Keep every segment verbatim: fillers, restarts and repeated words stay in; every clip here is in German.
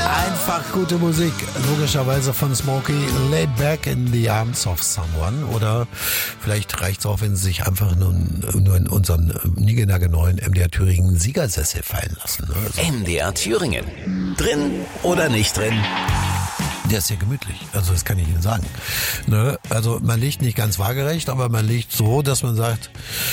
Einfach gute Musik, logischerweise von Smokey, Laid Back in the Arms of Someone. Oder vielleicht reicht es auch, wenn Sie sich einfach nur, nur in unseren niegelnagelneuen M D R Thüringen Siegersessel fallen lassen. Ne? Also M D R Thüringen. Drin oder nicht drin? der ist sehr gemütlich, also das kann ich Ihnen sagen. Ne? Also man liegt nicht ganz waagerecht, aber man liegt so, dass man sagt,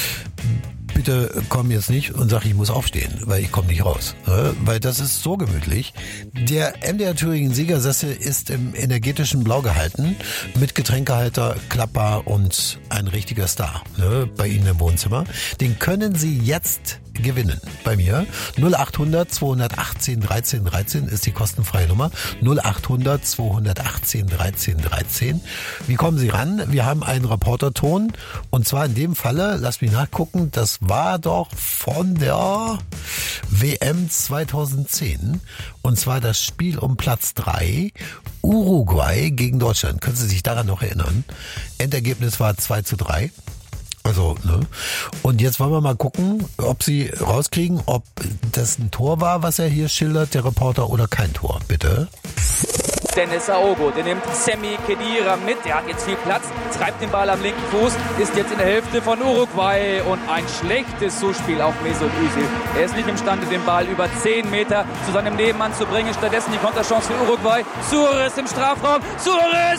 bitte komm jetzt nicht und sag, ich muss aufstehen, weil ich komme nicht raus. Ne? Weil das ist so gemütlich. Der M D R Thüringen Siegersessel ist im energetischen Blau gehalten, mit Getränkehalter, klappbar und ein richtiger Star, ne? Bei Ihnen im Wohnzimmer. Den können Sie jetzt gewinnen bei mir. null acht hundert zweihundertachtzehn dreizehn dreizehn ist die kostenfreie Nummer. null acht hundert zweihundertachtzehn dreizehn dreizehn. Wie kommen Sie ran? Wir haben einen Reporterton und zwar in dem Falle, lass mich nachgucken, das war doch von der W M zweitausendzehn und zwar das Spiel um Platz drei, Uruguay gegen Deutschland. Können Sie sich daran noch erinnern? Endergebnis war zwei zu drei. Also, ne? Und jetzt wollen wir mal gucken, ob Sie rauskriegen, ob das ein Tor war, was er hier schildert, der Reporter, oder kein Tor. Bitte. Dennis Aogo, der nimmt Sami Khedira mit, der hat jetzt viel Platz, treibt den Ball am linken Fuß, ist jetzt in der Hälfte von Uruguay und ein schlechtes Zuspiel auf Mesut Özil. Er ist nicht imstande, den Ball über zehn Meter zu seinem Nebenmann zu bringen, stattdessen die Konterchance für Uruguay. Suarez im Strafraum, Suarez!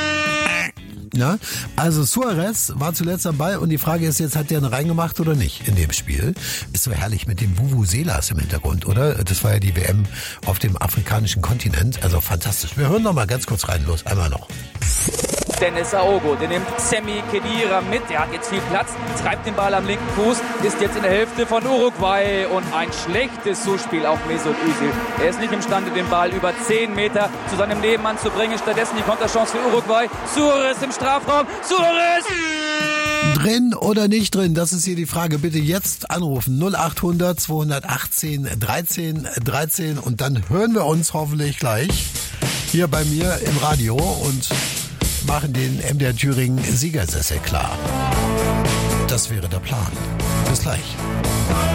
Ja, also Suarez war zuletzt dabei und die Frage ist jetzt, hat der einen reingemacht oder nicht in dem Spiel? Ist so herrlich mit den Vuvuzelas im Hintergrund, oder? Das war ja die W M auf dem afrikanischen Kontinent, also fantastisch. Wir hören noch mal ganz kurz rein, los, einmal noch. Dennis Aogo, der nimmt Sami Khedira mit, der hat jetzt viel Platz, treibt den Ball am linken Fuß, ist jetzt in der Hälfte von Uruguay und ein schlechtes Zuspiel auf Mesut Özil. Er ist nicht imstande, den Ball über zehn Meter zu seinem Nebenmann zu bringen, stattdessen die Konterchance für Uruguay. Suarez im Strafraum, Suarez! Drin oder nicht drin? Das ist hier die Frage. Bitte jetzt anrufen. null acht hundert zweihundertachtzehn dreizehn dreizehn und dann hören wir uns hoffentlich gleich hier bei mir im Radio und machen den M D R Thüringen Siegersessel klar. Das wäre der Plan. Bis gleich.